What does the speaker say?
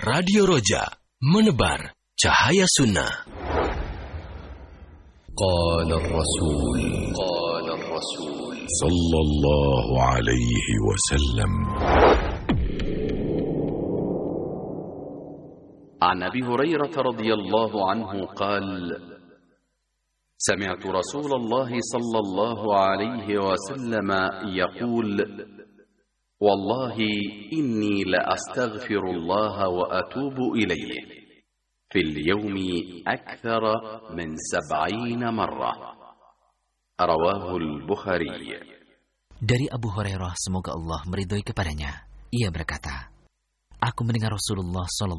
Radio Roja, menebar cahaya sunnah. قال الرسول صلى الله عليه وسلم. عن أبي هريرة رضي الله عنه قال: سمعت رسول الله صلى الله عليه وسلم يقول: والله إني لأستغفر الله وأتوب إليه في اليوم أكثر من 70 مرة. رواه البخاري. Dari Abu Hurairah, semoga Allah meridhoi kepadanya, ia berkata, aku mendengar Rasulullah